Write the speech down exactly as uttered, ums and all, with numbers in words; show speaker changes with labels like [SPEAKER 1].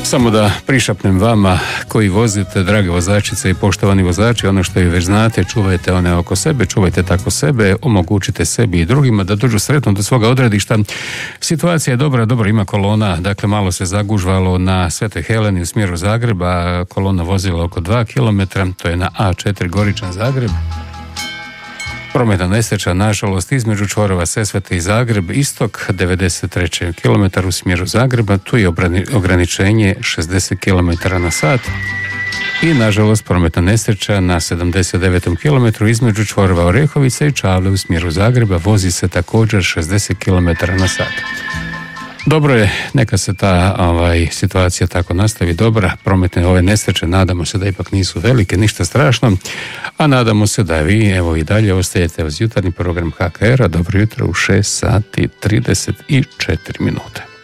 [SPEAKER 1] Samo da prišapnem vama koji vozite, drage vozačice i poštovani vozači, ono što i već znate, čuvajte one oko sebe, čuvajte tako sebe, omogućite sebi i drugima da dođu sretno do svoga odredišta. Situacija je dobra, dobro, ima kolona, dakle malo se zagužvalo na Svetoj Heleni u smjeru Zagreba, kolona vozila oko dva kilometra, to je na A četiri Goričan Zagreb. Prometna nesreća, nažalost, između čvorova Sesvete i Zagreb, istok, devedeset treći kilometar u smjeru Zagreba, tu je ograničenje šezdeset kilometara na sat. I, nažalost, prometna nesreća na sedamdeset devetom kilometru između čvorova Orehovica i Čavle u smjeru Zagreba, vozi se također šezdeset kilometara na sat. Dobro je, neka se ta ovaj, situacija tako nastavi dobra, prometne ove nesreće, nadamo se da ipak nisu velike, ništa strašno, a nadamo se da vi evo i dalje ostajete uz jutarnji program H K R-a. Dobro jutro u šest sati trideset četiri minute.